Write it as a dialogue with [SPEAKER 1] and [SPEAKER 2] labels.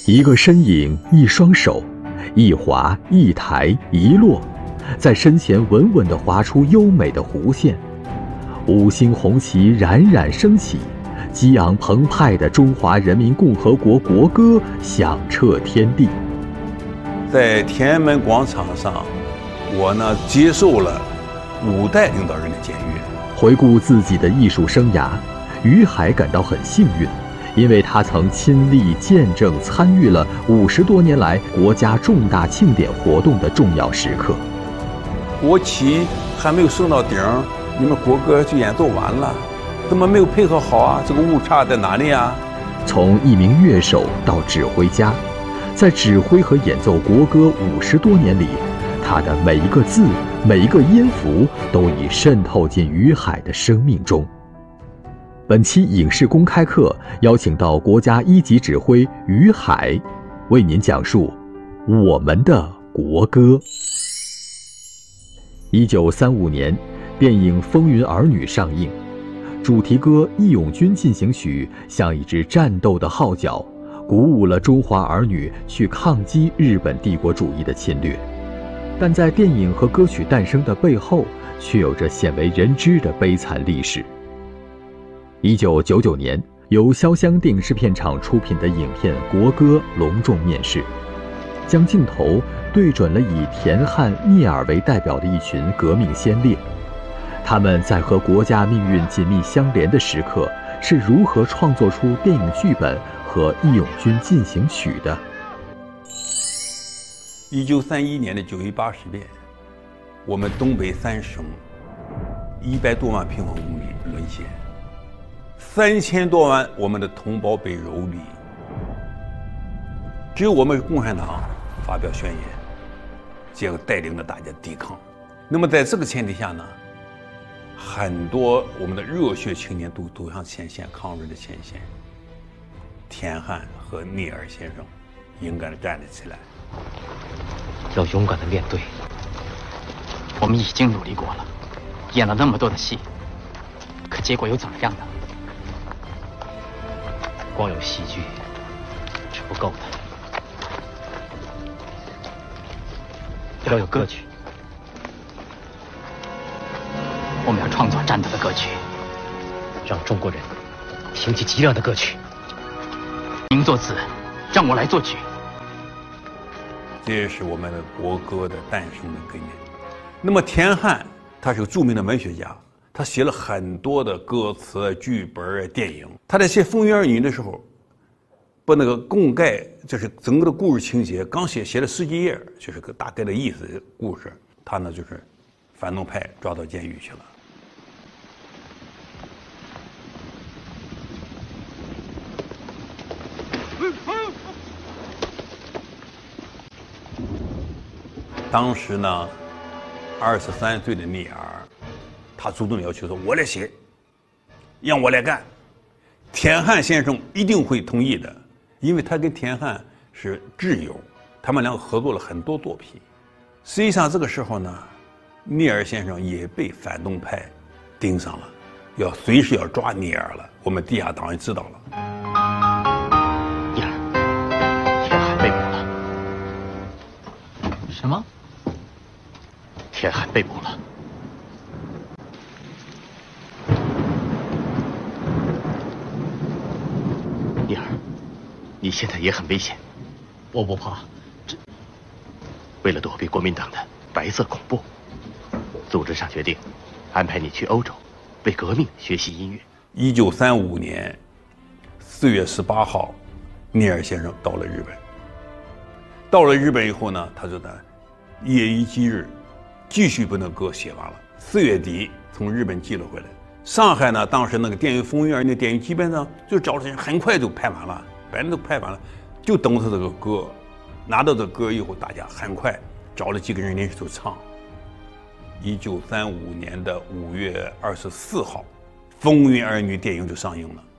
[SPEAKER 1] 一个身影，一双手，一划一抬一落，在身前稳稳地划出优美的弧线。五星红旗冉冉升起，激昂澎湃的中华人民共和国国歌响彻天地。
[SPEAKER 2] 在天安门广场上，我呢接受了5代领导人的检阅。
[SPEAKER 1] 回顾自己的艺术生涯，于海感到很幸运，因为他曾亲历见证参与了50多年来国家重大庆典活动的重要时刻。
[SPEAKER 2] 国旗还没有升到顶，你们国歌就演奏完了，怎么没有配合好啊？这个误差在哪里啊？
[SPEAKER 1] 从一名乐手到指挥家，在指挥和演奏国歌50多年里，他的每一个字、每一个音符都已渗透进于海的生命中。本期影视公开课邀请到国家1级指挥于海，为您讲述我们的国歌。1935年，电影《风云儿女》上映，主题歌《义勇军进行曲》像一支战斗的号角，鼓舞了中华儿女去抗击日本帝国主义的侵略。但在电影和歌曲诞生的背后，却有着鲜为人知的悲惨历史。1999年，由潇湘电视片厂出品的影片《国歌》隆重面世，将镜头对准了以田汉、聂耳为代表的一群革命先烈。他们在和国家命运紧密相连的时刻，是如何创作出电影剧本和《义勇军进行曲》的
[SPEAKER 2] ？1931年的9月80日，我们东北3省100多万平方公里沦陷，3000多万我们的同胞被蹂躏，只有我们共产党发表宣言，结果带领着大家抵抗。那么在这个前提下呢，很多我们的热血青年都走向前线，抗日的前线。田汉和聂耳先生勇敢地站了起来，
[SPEAKER 3] 要勇敢地面对。我们已经努力过了，演了那么多的戏，可结果又怎么样呢？光有戏剧是不够的，要有歌曲。我们要创作战斗的歌曲，让中国人听起激亮的歌曲。您作词，让我来作曲。
[SPEAKER 2] 这也是我们的国歌的诞生的根源。那么田汉他是个著名的文学家，他写了很多的歌词、剧本、电影。他在写《风云儿女》的时候，把那个供概，就是整个的故事情节，刚写了10几页，就是个大概的意思的故事。他呢就是反动派抓到监狱去了。当时呢，23岁的聂耳，他主动要求说：“我来写，让我来干。”田汉先生一定会同意的，因为他跟田汉是挚友，他们两个合作了很多作品。实际上这个时候呢，聂耳先生也被反动派盯上了，随时要抓聂耳了。我们地下党也知道了。
[SPEAKER 3] 聂耳，田汉被捕了。什么？田汉被捕了。聂耳，你现在也很危险。我不怕。为了躲避国民党的白色恐怖，组织上决定安排你去欧洲，为革命学习音乐。
[SPEAKER 2] 1935年4月18号，聂耳先生到了日本。到了日本以后呢，他就在夜以继日，继续把那歌写完了。4月底从日本寄了回来。上海呢，当时那个电影《风云儿女》电影基本上就找了人，很快就拍完了，反正都拍完了，就等他这个歌。拿到这歌以后，大家很快找了几个人连续就唱。1935年的5月24号，《风云儿女》电影就上映了。